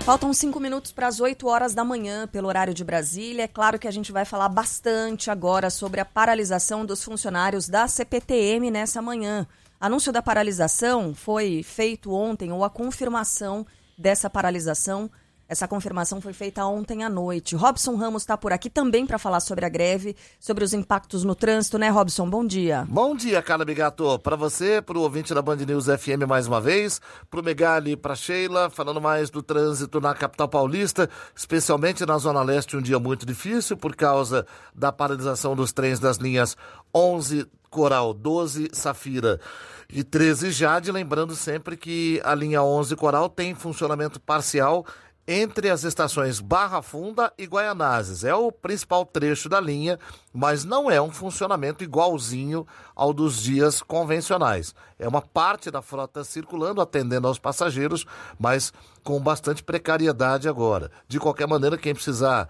Faltam 5 minutos para as 8 horas da manhã, pelo horário de Brasília. É claro que a gente vai falar bastante agora sobre a paralisação dos funcionários da CPTM nessa manhã. Anúncio da paralisação foi feito ontem, ou a confirmação dessa paralisação. Essa confirmação foi feita ontem à noite. Robson Ramos está por aqui também para falar sobre a greve, sobre os impactos no trânsito, né, Robson? Bom dia. Bom dia, Carla Bigato. Para você, para o ouvinte da Band News FM mais uma vez, para o Megali, para Sheila, falando mais do trânsito na capital paulista, especialmente na Zona Leste, um dia muito difícil por causa da paralisação dos trens das linhas 11 Coral, 12 Safira e 13 Jade. Lembrando sempre que a linha 11 Coral tem funcionamento parcial entre as estações Barra Funda e Guaianazes. É o principal trecho da linha, mas não é um funcionamento igualzinho ao dos dias convencionais. É uma parte da frota circulando, atendendo aos passageiros, mas com bastante precariedade agora. De qualquer maneira, quem precisar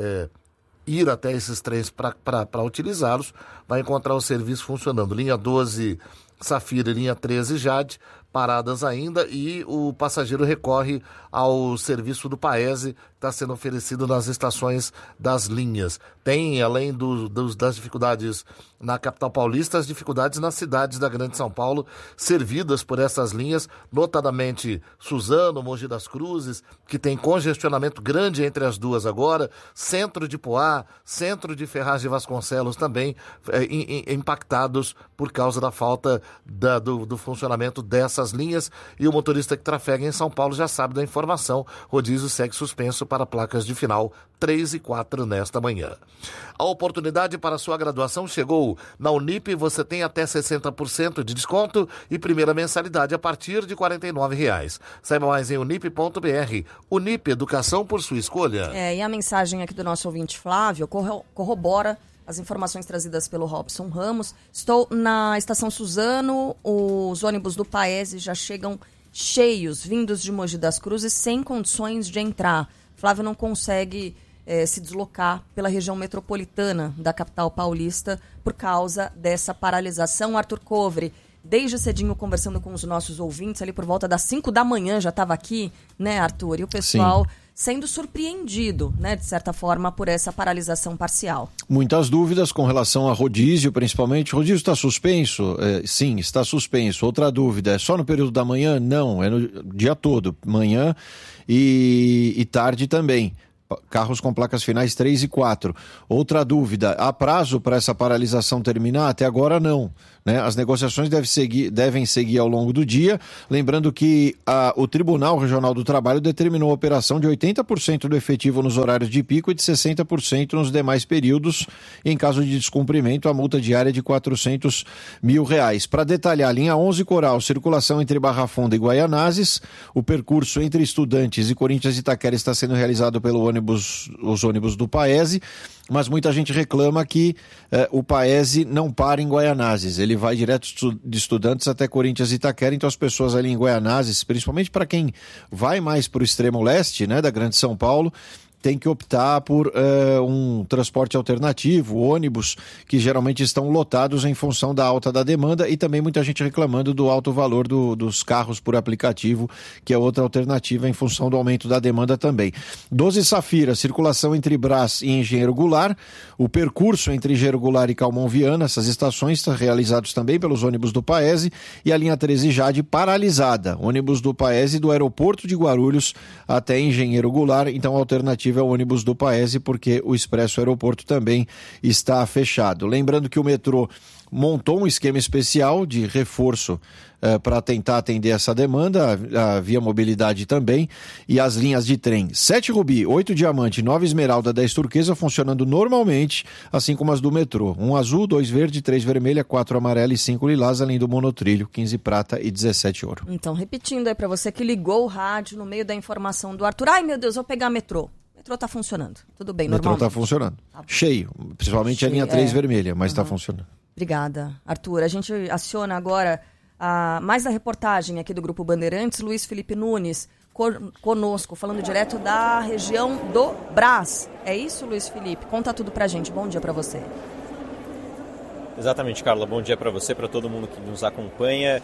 ir até esses trens para utilizá-los, vai encontrar o serviço funcionando. Linha 12 Safira e linha 13 Jade, paradas ainda, e o passageiro recorre ao serviço do Paese, que está sendo oferecido nas estações das linhas. Tem, além das dificuldades na capital paulista, as dificuldades nas cidades da Grande São Paulo, servidas por essas linhas, notadamente Suzano, Mogi das Cruzes, que tem congestionamento grande entre as duas agora, Centro de Poá, Centro de Ferraz de Vasconcelos também impactados por causa da falta do funcionamento dessas linhas, e o motorista que trafega em São Paulo já sabe da informação. Rodízio segue suspenso para placas de final 3 e 4 nesta manhã. A oportunidade para sua graduação chegou. Na Unip você tem até 60% de desconto e primeira mensalidade a partir de R$ 49,00. Saiba mais em unip.br. Unip, educação por sua escolha. E a mensagem aqui do nosso ouvinte Flávio corrobora as informações trazidas pelo Robson Ramos. Estou na estação Suzano, os ônibus do Paese já chegam cheios, vindos de Mogi das Cruzes, sem condições de entrar. Flávio não consegue se deslocar pela região metropolitana da capital paulista por causa dessa paralisação. Arthur Covre, desde cedinho conversando com os nossos ouvintes, ali por volta das 5 da manhã já estava aqui, né, Arthur? E o pessoal sendo surpreendido, né, de certa forma, por essa paralisação parcial. Muitas dúvidas com relação a rodízio, principalmente. Rodízio está suspenso? Sim, está suspenso. Outra dúvida, é só no período da manhã? Não, é no dia todo, manhã e tarde também. Carros com placas finais 3 e 4. Outra dúvida, há prazo para essa paralisação terminar? Até agora não, né? As negociações devem seguir ao longo do dia, lembrando que o Tribunal Regional do Trabalho determinou a operação de 80% do efetivo nos horários de pico e de 60% nos demais períodos. Em caso de descumprimento, a multa diária é de R$400 mil. Para detalhar, linha 11 Coral, circulação entre Barra Funda e Guaianazes, o percurso entre Estudantes e Corinthians e Itaquera está sendo realizado pelo os ônibus do Paese, mas muita gente reclama que o Paese não para em Guaianazes, ele vai direto de Estudantes até Corinthians e Itaquera, então as pessoas ali em Guaianazes, principalmente para quem vai mais para o extremo leste, né, da Grande São Paulo, tem que optar por um transporte alternativo, ônibus, que geralmente estão lotados em função da alta da demanda, e também muita gente reclamando do alto valor dos carros por aplicativo, que é outra alternativa em função do aumento da demanda também. 12 Safira, circulação entre Brás e Engenheiro Goulart, o percurso entre Engenheiro Goulart e Calmon Viana, essas estações estão realizados também pelos ônibus do Paese, e a linha 13 Jade paralisada, ônibus do Paese do aeroporto de Guarulhos até Engenheiro Goulart, então a alternativa é o ônibus do Paese, porque o Expresso Aeroporto também está fechado. Lembrando que o metrô montou um esquema especial de reforço para tentar atender essa demanda, a Via Mobilidade também, e as linhas de trem 7 Rubi, 8 Diamante, 9 Esmeralda, 10 Turquesa funcionando normalmente, assim como as do metrô, 1 azul, 2 verde, 3 vermelha, 4 amarela e 5 lilás, além do monotrilho, 15 prata e 17 ouro. Então, repetindo aí para você que ligou o rádio no meio da informação do Arthur, ai meu Deus, vou pegar metrô. O metrô está funcionando, tudo bem, normal. O metrô está funcionando, cheio, principalmente a linha 3 vermelha, mas está funcionando. Obrigada, Arthur. A gente aciona agora mais da reportagem aqui do Grupo Bandeirantes, Luiz Felipe Nunes, conosco, falando direto da região do Brás. É isso, Luiz Felipe? Conta tudo pra gente. Bom dia pra você. Exatamente, Carla. Bom dia para você, para todo mundo que nos acompanha.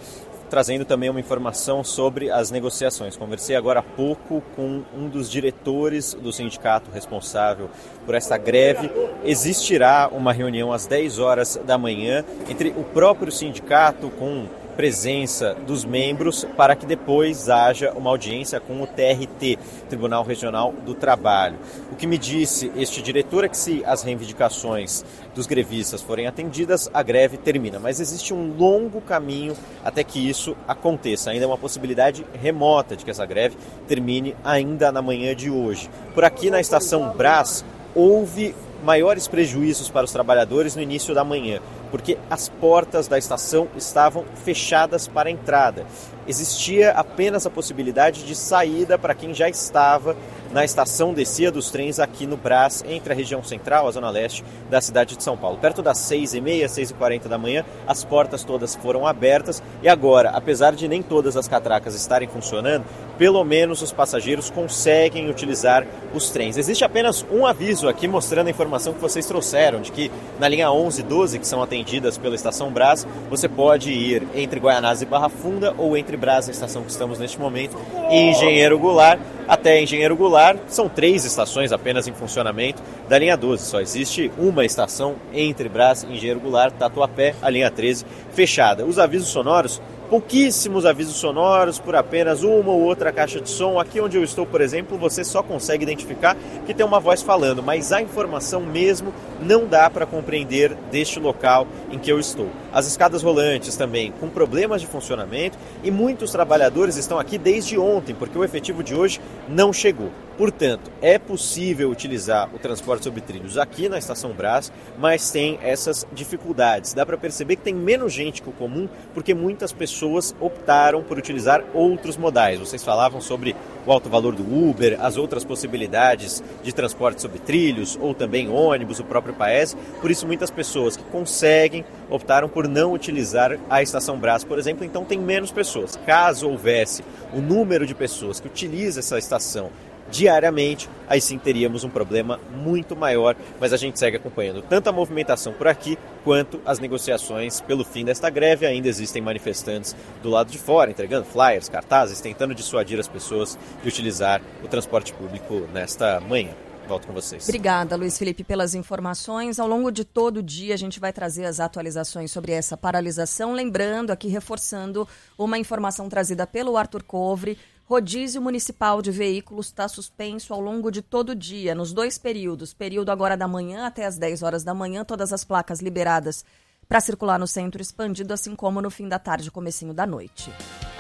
trazendo também uma informação sobre as negociações. Conversei agora há pouco com um dos diretores do sindicato responsável por esta greve. Existirá uma reunião às 10 horas da manhã entre o próprio sindicato com presença dos membros para que depois haja uma audiência com o TRT, Tribunal Regional do Trabalho. O que me disse este diretor é que se as reivindicações dos grevistas forem atendidas, a greve termina. Mas existe um longo caminho até que isso aconteça. Ainda é uma possibilidade remota de que essa greve termine ainda na manhã de hoje. Por aqui na Estação Brás, houve maiores prejuízos para os trabalhadores no início da manhã, porque as portas da estação estavam fechadas para a entrada. Existia apenas a possibilidade de saída para quem já estava na estação descia dos trens aqui no Brás, entre a região central, a zona leste da cidade de São Paulo. Perto das 6h30, 6h40 da manhã, as portas todas foram abertas e agora, apesar de nem todas as catracas estarem funcionando, pelo menos os passageiros conseguem utilizar os trens. Existe apenas um aviso aqui mostrando a informação que vocês trouxeram, de que na linha 11 e 12, que são atendidas pela Estação Brás, você pode ir entre Guaianazes e Barra Funda ou entre Brás, a estação que estamos neste momento, e Engenheiro Goulart. Até Engenheiro Goulart, são 3 estações apenas em funcionamento da linha 12. Só existe uma estação entre Brás e Engenheiro Goulart, Tatuapé, a linha 13, fechada. Os avisos sonoros, pouquíssimos avisos sonoros por apenas uma ou outra caixa de som. Aqui onde eu estou, por exemplo, você só consegue identificar que tem uma voz falando, mas a informação mesmo não dá para compreender deste local em que eu estou. As escadas rolantes também com problemas de funcionamento e muitos trabalhadores estão aqui desde ontem, porque o efetivo de hoje não chegou. Portanto, é possível utilizar o transporte sobre trilhos aqui na Estação Brás, mas tem essas dificuldades. Dá para perceber que tem menos gente que o comum, porque muitas pessoas optaram por utilizar outros modais. Vocês falavam sobre o alto valor do Uber, as outras possibilidades de transporte sobre trilhos, ou também ônibus, o próprio Paes. Por isso, muitas pessoas que conseguem optaram por não utilizar a Estação Brás, por exemplo, então tem menos pessoas. Caso houvesse o número de pessoas que utilizam essa estação diariamente, aí sim teríamos um problema muito maior, mas a gente segue acompanhando tanto a movimentação por aqui, quanto as negociações pelo fim desta greve. Ainda existem manifestantes do lado de fora, entregando flyers, cartazes, tentando dissuadir as pessoas de utilizar o transporte público nesta manhã. Volto com vocês. Obrigada, Luiz Felipe, pelas informações. Ao longo de todo o dia, a gente vai trazer as atualizações sobre essa paralisação. Lembrando, aqui reforçando uma informação trazida pelo Arthur Covre: rodízio municipal de veículos está suspenso ao longo de todo o dia, nos 2 períodos. Período agora da manhã até as 10 horas da manhã, todas as placas liberadas para circular no centro expandido, assim como no fim da tarde e comecinho da noite.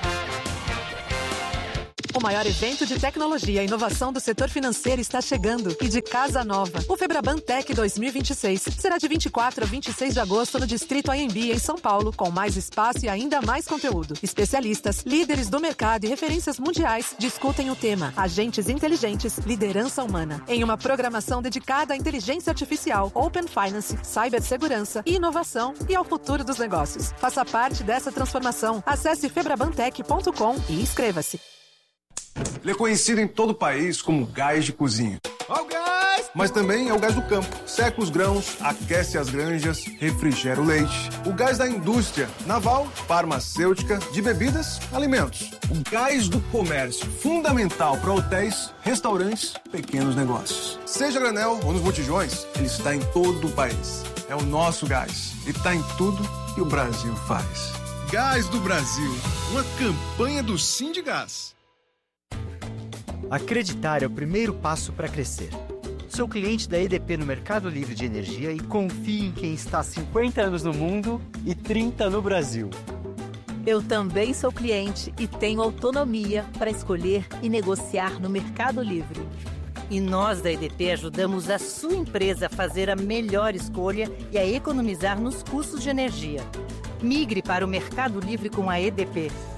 O maior evento de tecnologia e inovação do setor financeiro está chegando e de casa nova. O Febraban Tech 2026 será de 24 a 26 de agosto no Distrito AMB, em São Paulo, com mais espaço e ainda mais conteúdo. Especialistas, líderes do mercado e referências mundiais discutem o tema Agentes Inteligentes, Liderança Humana, em uma programação dedicada à inteligência artificial, Open Finance, cibersegurança e inovação e ao futuro dos negócios. Faça parte dessa transformação. Acesse febrabantech.com e inscreva-se. Ele é conhecido em todo o país como gás de cozinha. Ó o gás! Mas também é o gás do campo. Seca os grãos, aquece as granjas, refrigera o leite. O gás da indústria naval, farmacêutica, de bebidas, alimentos. O gás do comércio, fundamental para hotéis, restaurantes, pequenos negócios. Seja a granel ou nos botijões, ele está em todo o país. É o nosso gás. E está em tudo que o Brasil faz. Gás do Brasil, uma campanha do Sindigás. Acreditar é o primeiro passo para crescer. Sou cliente da EDP no Mercado Livre de Energia e confio em quem está há 50 anos no mundo e 30 no Brasil. Eu também sou cliente e tenho autonomia para escolher e negociar no Mercado Livre. E nós da EDP ajudamos a sua empresa a fazer a melhor escolha e a economizar nos custos de energia. Migre para o Mercado Livre com a EDP.